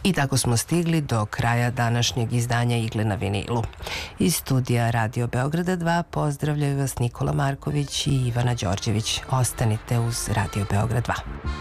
I tako smo stigli do kraja današnjeg izdanja Igle na vinilu. Iz studija Radio Beograda 2 pozdravljaju vas Nikola Marković i Ivana Đorđević. Ostanite uz Radio Beograd 2.